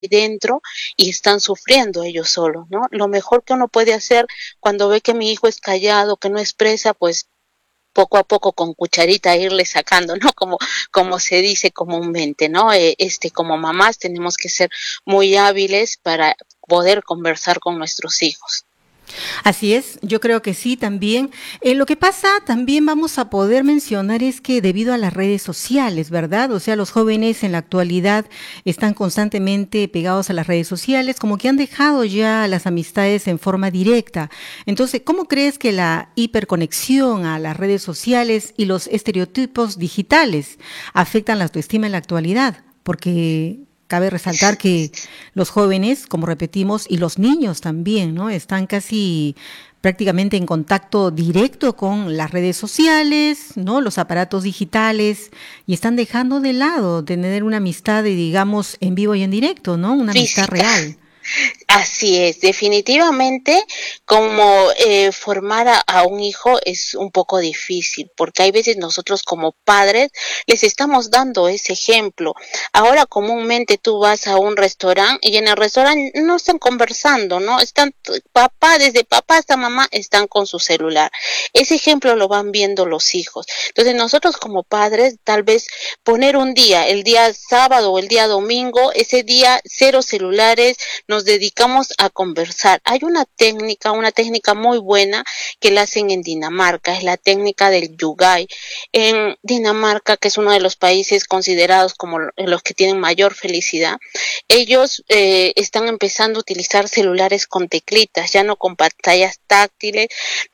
dentro y están sufriendo ellos solos, ¿no? Lo mejor que uno puede hacer cuando ve que mi hijo es callado, que no expresa, pues poco a poco con cucharita irle sacando, ¿no? Como se dice comúnmente, ¿no? Como mamás tenemos que ser muy hábiles para poder conversar con nuestros hijos. Así es, yo creo que sí también. Lo que pasa también vamos a poder mencionar es que debido a las redes sociales, ¿verdad? O sea, los jóvenes en la actualidad están constantemente pegados a las redes sociales, como que han dejado ya las amistades en forma directa. Entonces, ¿cómo crees que la hiperconexión a las redes sociales y los estereotipos digitales afectan la autoestima en la actualidad? Porque cabe resaltar que los jóvenes, como repetimos, y los niños también, ¿no? Están casi prácticamente en contacto directo con las redes sociales, ¿no? Los aparatos digitales, y están dejando de lado tener una amistad, digamos, en vivo y en directo, ¿no? Una amistad Física. real. Así es, definitivamente como formar a un hijo es un poco difícil, porque hay veces nosotros como padres les estamos dando ese ejemplo. Ahora comúnmente tú vas a un restaurante y en el restaurante no están conversando, ¿no? Están papá, desde papá hasta mamá están con su celular. Ese ejemplo lo van viendo los hijos. Entonces nosotros como padres tal vez poner un día, el día sábado o el día domingo, ese día cero celulares, nos dedicamos a conversar. Hay una técnica muy buena que la hacen en Dinamarca, es la técnica del Yugai. En Dinamarca, que es uno de los países considerados como los que tienen mayor felicidad, ellos están empezando a utilizar celulares con teclitas, ya no con pantallas táctiles,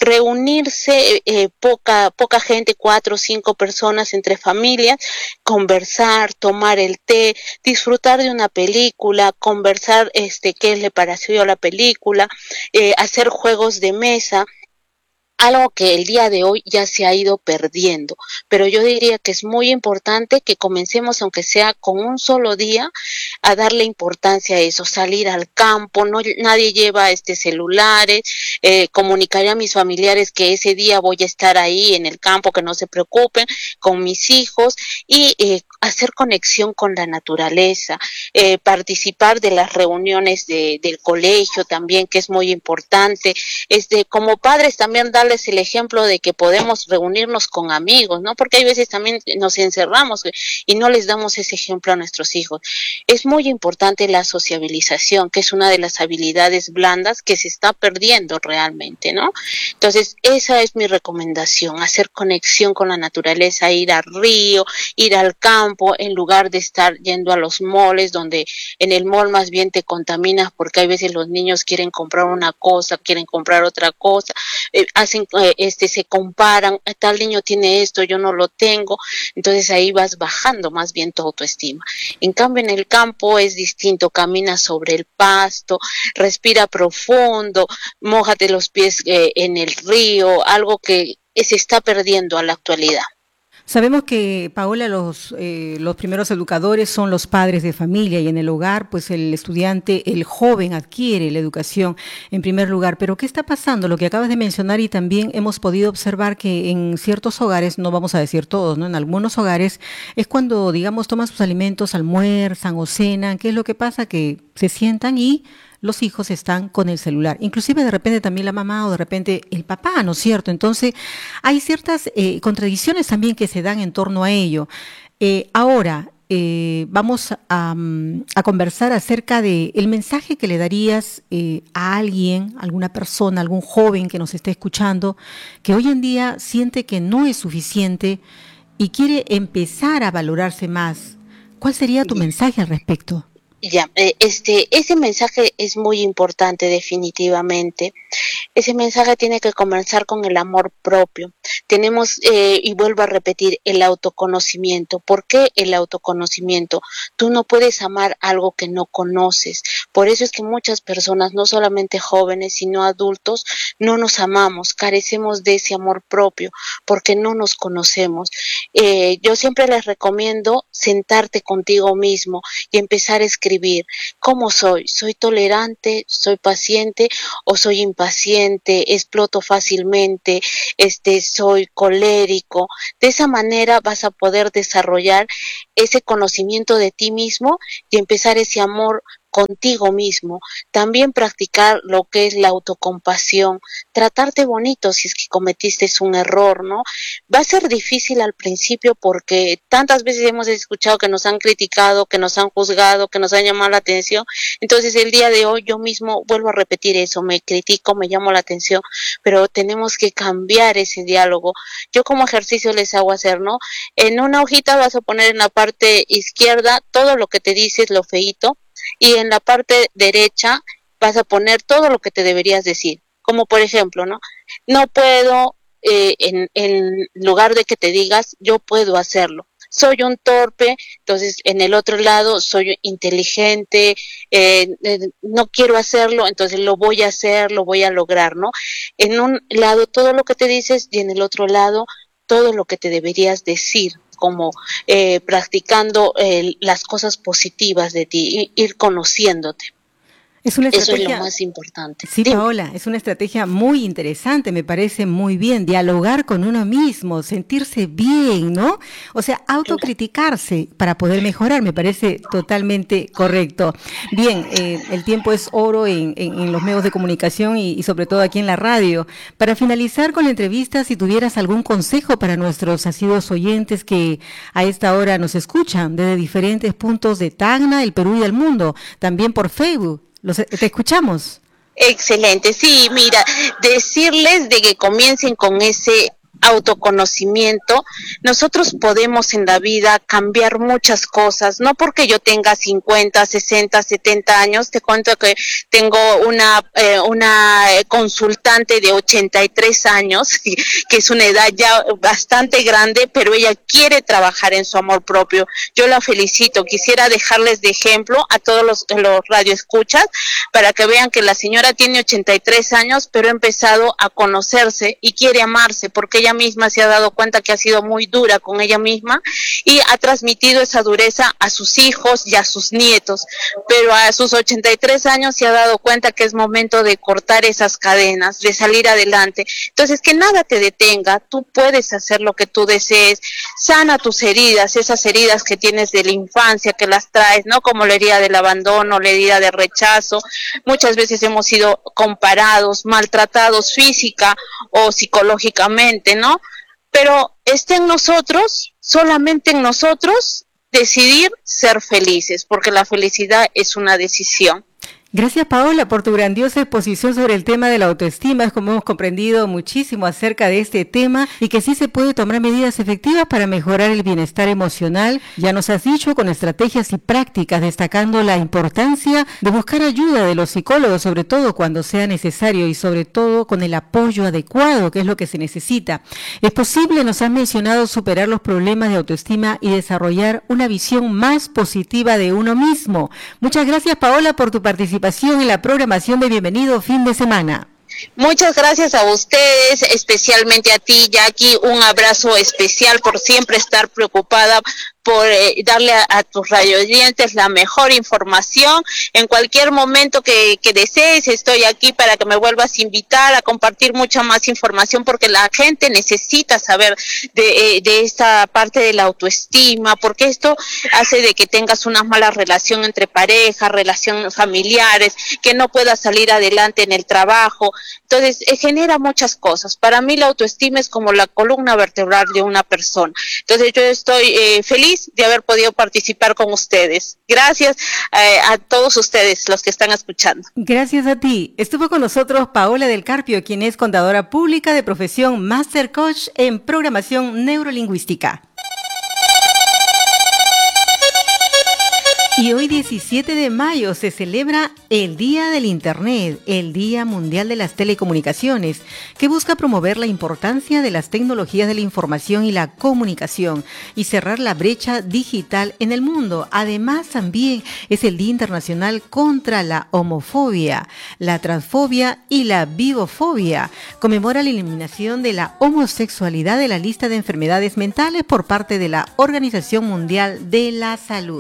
reunirse poca gente, 4 o 5 personas entre familias, conversar, tomar el té, disfrutar de una película, conversar qué le pareció la película, hacer juegos de mesa, algo que el día de hoy ya se ha ido perdiendo, pero yo diría que es muy importante que comencemos, aunque sea con un solo día, a darle importancia a eso, salir al campo, no, nadie lleva celulares, comunicaré a mis familiares que ese día voy a estar ahí en el campo, que no se preocupen, con mis hijos, y hacer conexión con la naturaleza, participar de las reuniones del colegio también, que es muy importante, como padres también darles el ejemplo de que podemos reunirnos con amigos, ¿no? Porque hay veces también nos encerramos y no les damos ese ejemplo a nuestros hijos. Es muy importante la sociabilización, que es una de las habilidades blandas que se está perdiendo realmente, ¿no? Entonces, esa es mi recomendación, hacer conexión con la naturaleza, ir al río, ir al campo, en lugar de estar yendo a los moles, donde en el mall más bien te contaminas, porque hay veces los niños quieren comprar una cosa, quieren comprar otra cosa, se comparan, tal niño tiene esto, yo no lo tengo, entonces ahí vas bajando más bien tu autoestima. En cambio en el campo es distinto, camina sobre el pasto, respira profundo, mójate los pies en el río, algo que se está perdiendo a la actualidad. Sabemos que, Paola, los primeros educadores son los padres de familia y en el hogar, pues el estudiante, el joven adquiere la educación en primer lugar. Pero ¿qué está pasando? Lo que acabas de mencionar y también hemos podido observar que en ciertos hogares, no vamos a decir todos, ¿no? En algunos hogares es cuando, digamos, toman sus alimentos, almuerzan o cenan. ¿Qué es lo que pasa? Que se sientan y los hijos están con el celular, inclusive de repente también la mamá o de repente el papá, ¿no es cierto? Entonces hay ciertas contradicciones también que se dan en torno a ello. Ahora, vamos a conversar acerca de el mensaje que le darías a alguien, alguna persona, algún joven que nos esté escuchando, que hoy en día siente que no es suficiente y quiere empezar a valorarse más. ¿Cuál sería tu mensaje al respecto? Ya, ese mensaje es muy importante definitivamente. Ese mensaje tiene que comenzar con el amor propio. Tenemos, y vuelvo a repetir, el autoconocimiento. ¿Por qué el autoconocimiento? Tú no puedes amar algo que no conoces. Por eso es que muchas personas, no solamente jóvenes, sino adultos, no nos amamos, carecemos de ese amor propio, porque no nos conocemos. Yo siempre les recomiendo sentarte contigo mismo y empezar a escribir. ¿Cómo soy? ¿Soy tolerante? ¿Soy paciente? ¿O soy impaciente? ¿Exploto fácilmente? ¿Soy colérico? De esa manera vas a poder desarrollar ese conocimiento de ti mismo y empezar ese amor contigo mismo, también practicar lo que es la autocompasión, tratarte bonito si es que cometiste un error, ¿no? Va a ser difícil al principio porque tantas veces hemos escuchado que nos han criticado, que nos han juzgado, que nos han llamado la atención. Entonces el día de hoy yo mismo vuelvo a repetir eso, me critico, me llamo la atención, pero tenemos que cambiar ese diálogo. Yo como ejercicio les hago hacer, ¿no? En una hojita vas a poner en la parte izquierda todo lo que te dices, lo feíto, y en la parte derecha vas a poner todo lo que te deberías decir. Como por ejemplo, ¿no? No puedo, en lugar de que te digas, yo puedo hacerlo. Soy un torpe, entonces en el otro lado soy inteligente, no quiero hacerlo, entonces lo voy a hacer, lo voy a lograr, ¿no? En un lado todo lo que te dices y en el otro lado todo lo que te deberías decir, como practicando las cosas positivas de ti, ir conociéndote. Es una estrategia, eso es lo más importante. Sí, Dime. Paola, es una estrategia muy interesante, me parece muy bien, dialogar con uno mismo, sentirse bien, ¿no? O sea, autocriticarse para poder mejorar, me parece totalmente correcto. Bien, el tiempo es oro en los medios de comunicación y sobre todo aquí en la radio. Para finalizar con la entrevista, si tuvieras algún consejo para nuestros asiduos oyentes que a esta hora nos escuchan desde diferentes puntos de Tacna, el Perú y del mundo, también por Facebook. Te escuchamos. Excelente, sí, mira, decirles de que comiencen con ese autoconocimiento. Nosotros podemos en la vida cambiar muchas cosas, no porque yo tenga 50, 60, 70 años, te cuento que tengo una consultante de 83 años, que es una edad ya bastante grande, pero ella quiere trabajar en su amor propio. Yo la felicito, quisiera dejarles de ejemplo a todos los radioescuchas para que vean que la señora tiene 83 años, pero ha empezado a conocerse y quiere amarse, porque ella misma se ha dado cuenta que ha sido muy dura con ella misma y ha transmitido esa dureza a sus hijos y a sus nietos, pero a sus 83 años se ha dado cuenta que es momento de cortar esas cadenas, de salir adelante. Entonces, que nada te detenga, tú puedes hacer lo que tú desees, sana tus heridas, esas heridas que tienes de la infancia, que las traes, ¿no? Como la herida del abandono, la herida de rechazo. Muchas veces hemos sido comparados, maltratados física o psicológicamente, ¿no? Pero está en nosotros, solamente en nosotros, decidir ser felices, porque la felicidad es una decisión. Gracias, Paola, por tu grandiosa exposición sobre el tema de la autoestima. Como hemos comprendido muchísimo acerca de este tema y que sí se puede tomar medidas efectivas para mejorar el bienestar emocional. Ya nos has dicho con estrategias y prácticas, destacando la importancia de buscar ayuda de los psicólogos, sobre todo cuando sea necesario y sobre todo con el apoyo adecuado, que es lo que se necesita. Es posible, nos has mencionado, superar los problemas de autoestima y desarrollar una visión más positiva de uno mismo. Muchas gracias, Paola, por tu participación en la programación de Bienvenido Fin de Semana. Muchas gracias a ustedes, especialmente a ti, Jackie, un abrazo especial por siempre estar preocupada por darle a tus radioyentes la mejor información. En cualquier momento que desees, estoy aquí para que me vuelvas a invitar a compartir mucha más información, porque la gente necesita saber de esta parte de la autoestima, porque esto hace de que tengas una mala relación entre pareja, relaciones familiares, que no puedas salir adelante en el trabajo. Entonces, genera muchas cosas. Para mí la autoestima es como la columna vertebral de una persona. Entonces, yo estoy feliz de haber podido participar con ustedes. Gracias a todos ustedes, los que están escuchando. Gracias a ti. Estuvo con nosotros Paola del Carpio, quien es contadora pública de profesión, Master Coach en programación neurolingüística. Y hoy 17 de mayo se celebra el Día del Internet, el Día Mundial de las Telecomunicaciones, que busca promover la importancia de las tecnologías de la información y la comunicación y cerrar la brecha digital en el mundo. Además, también es el Día Internacional contra la homofobia, la transfobia y la bifobia. Conmemora la eliminación de la homosexualidad de la lista de enfermedades mentales por parte de la Organización Mundial de la Salud.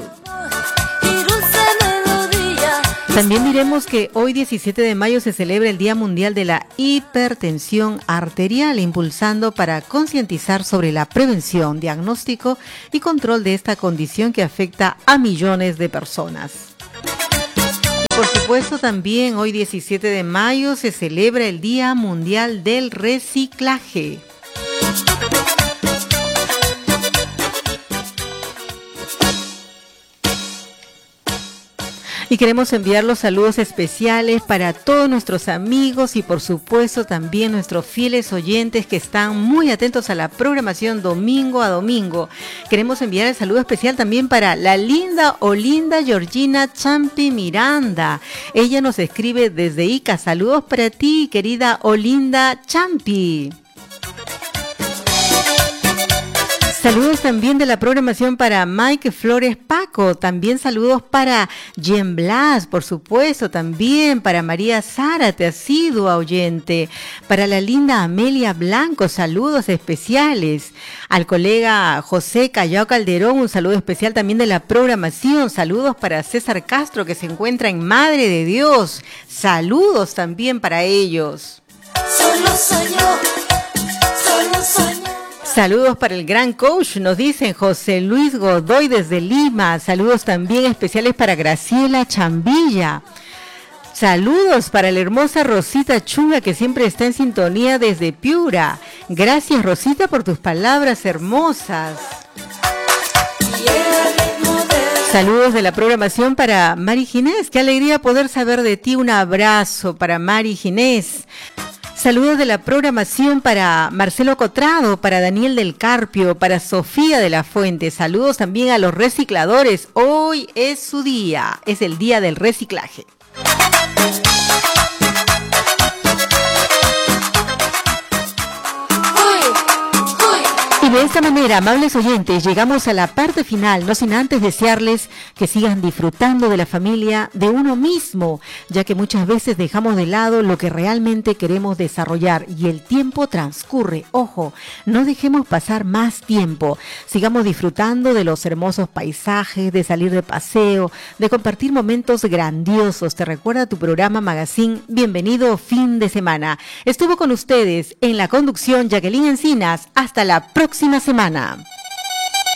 También diremos que hoy 17 de mayo se celebra el Día Mundial de la Hipertensión Arterial, impulsando para concientizar sobre la prevención, diagnóstico y control de esta condición que afecta a millones de personas. Por supuesto, también hoy 17 de mayo se celebra el Día Mundial del Reciclaje. Y queremos enviar los saludos especiales para todos nuestros amigos y por supuesto también nuestros fieles oyentes que están muy atentos a la programación domingo a domingo. Queremos enviar el saludo especial también para la linda Olinda Georgina Champi Miranda. Ella nos escribe desde Ica. Saludos para ti, querida Olinda Champi. Saludos también de la programación para Mike Flores Paco, también saludos para Jen Blas, por supuesto, también para María Zárate, asidua oyente, para la linda Amelia Blanco, saludos especiales, al colega José Callao Calderón, un saludo especial también de la programación, saludos para César Castro que se encuentra en Madre de Dios, saludos también para ellos. Solo soy yo, solo soy yo. Saludos para el gran coach, nos dicen José Luis Godoy desde Lima. Saludos también especiales para Graciela Chambilla. Saludos para la hermosa Rosita Chunga que siempre está en sintonía desde Piura. Gracias Rosita por tus palabras hermosas. Saludos de la programación para Mari Ginés. Qué alegría poder saber de ti. Un abrazo para Mari Ginés. Saludos de la programación para Marcelo Cotrado, para Daniel del Carpio, para Sofía de la Fuente. Saludos también a los recicladores. Hoy es su día, es el día del reciclaje. Y de esta manera, amables oyentes, llegamos a la parte final, no sin antes desearles que sigan disfrutando de la familia, de uno mismo, ya que muchas veces dejamos de lado lo que realmente queremos desarrollar y el tiempo transcurre. Ojo, no dejemos pasar más tiempo, sigamos disfrutando de los hermosos paisajes, de salir de paseo, de compartir momentos grandiosos. Te recuerda tu programa Magazine Bienvenido Fin de Semana. Estuvo con ustedes en la conducción Jacqueline Encinas. Hasta la próxima semana.